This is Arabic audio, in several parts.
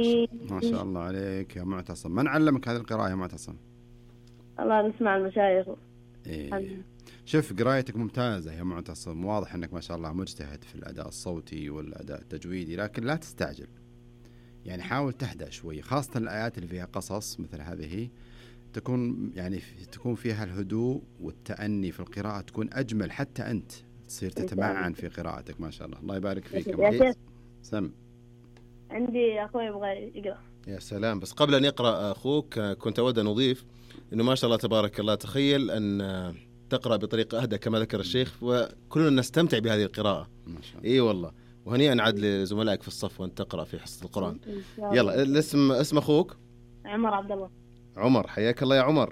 ما شاء الله عليك يا معتصم. من علمك هذه القراءة يا معتصم؟ الله، نسمع المشايخ. إيه. شوف قرايتك ممتازة يا معتصم، واضح أنك ما شاء الله مجتهد في الأداء الصوتي والأداء التجويدي، لكن لا تستعجل، يعني حاول تهدأ شوي، خاصة الآيات اللي فيها قصص مثل هذه تكون فيها الهدوء والتأني في القراءة، تكون أجمل، حتى أنت تصير تتمعن في قراءتك. ما شاء الله، الله يبارك فيك يا شيخ. سم. عندي أخوي يبغى يقرأ. يا سلام، بس قبل أن يقرأ أخوك كنت أود أن أضيف أنه ما شاء الله تبارك الله، تخيل أن تقرأ بطريقة أهدى كما ذكر الشيخ، وكلنا نستمتع بهذه القراءة. ما شاء الله. إيه والله، وهنيئا عاد لزملائك في الصف وأن تقرأ في حصة القرآن. يلا الاسم، اسم أخوك؟ عمر عبد الله. عمر، حياك الله يا عمر.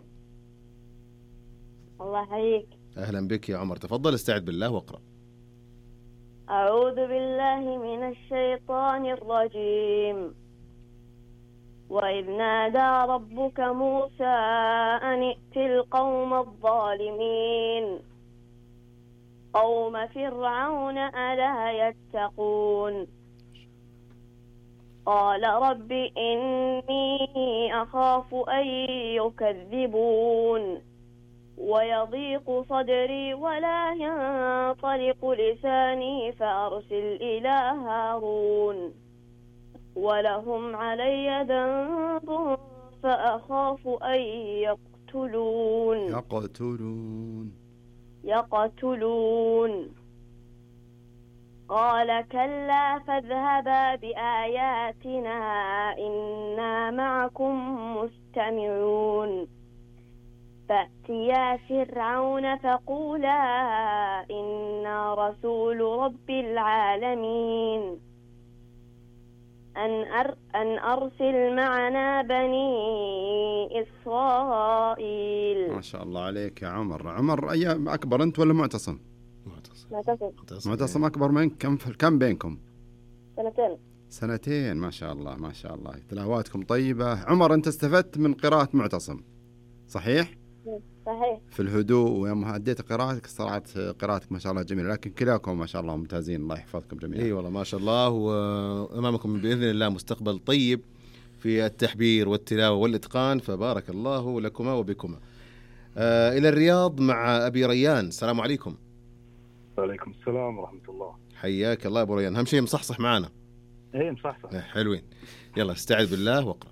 الله يحييك. أهلا بك يا عمر، تفضل استعد بالله واقرأ. أعوذ بالله من الشيطان الرجيم. وإذ نادى ربك موسى أن ائت القوم الظالمين قوم فرعون ألا يتقون قال رب إني أخاف أن يكذبون ويضيق صدري ولا ينطلق لساني فأرسل إلى هارون ولهم علي ذنب فأخاف أن يقتلون. قال كلا فاذهبا بآياتنا إنا معكم مستمعون فأتيا فرعون فقولا إنا رسول رب العالمين أن أرسل معنا بني إسرائيل. ما شاء الله عليك يا عمر. عمر أيام أكبر أنت ولا معتصم؟ معتصم أكبر منك. كم بينكم؟ 2 سنتين. ما شاء الله ما شاء الله، تلاواتكم طيبة. عمر أنت استفدت من قراءة معتصم صحيح؟ صحيح. في الهدوء، ويوم هديت قراءتك صارت قراءتك ما شاء الله جميلة، لكن كلاكم ما شاء الله ممتازين، الله يحفظكم جميعا. اي والله ما شاء الله، وامامكم باذن الله مستقبل طيب في التحبير والتلاوه والاتقان، فبارك الله لكما وبكما. الى الرياض مع ابي ريان. السلام عليكم. وعليكم السلام ورحمه الله. حياك الله ابو ريان، اهم شيء مصحصح معنا. ايه مصحصح. حلوين. يلا استعذ بالله واقرا.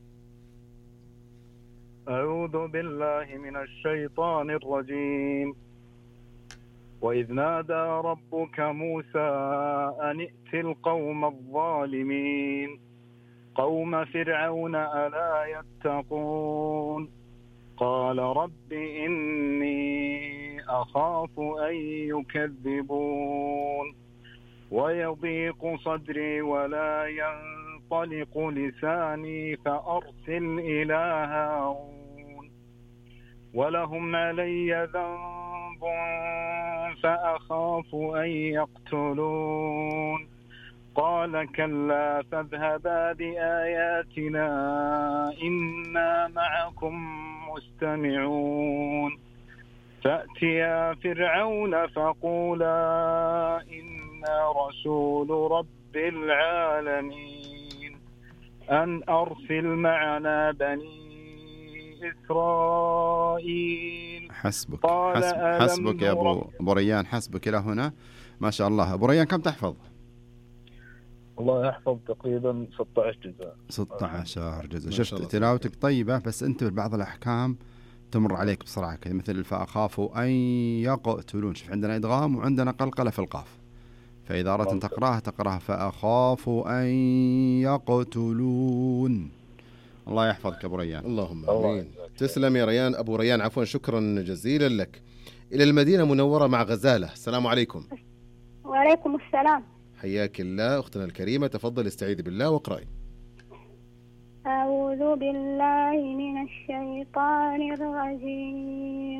أعوذ بالله من الشيطان الرجيم. وإذ نادى ربك موسى أن ائت القوم الظالمين قوم فرعون ألا يتقون قال رب إني أخاف أن يكذبون ويضيق صدري ولا ينطلق لساني فأرسل إلى هارون ولهم علي ذنب فأخاف أن يقتلون قال كلا فاذهبا بآياتنا إنا معكم مستمعون فأتيا فرعون فقولا إنا رسول رب العالمين أن أرسل معنا بني إسرائيل. حسبك يا أبو ريان، حسبك إلى هنا. ما شاء الله. أبو ريان كم تحفظ؟ والله أحفظ تقريبا 16 جزء. 16 جزء. شفت تلاوتك طيبة، بس أنت بعض الأحكام تمر عليك بسرعة كذا، مثل فأخاف أن يقتلون. شوف عندنا إدغام وعندنا قلقلة في القاف، فإذا أردت أن تقراها فأخاف أن يقتلون. الله يحفظك أبو ريان. اللهم آمين. تسلم يا ريان. أبو ريان عفوا، شكرا جزيلا لك. إلى المدينة منورة مع غزالة. السلام عليكم. وعليكم السلام. حياك الله أختنا الكريمة، تفضل استعيذي بالله واقرأي. أعوذ بالله من الشيطان الرجيم.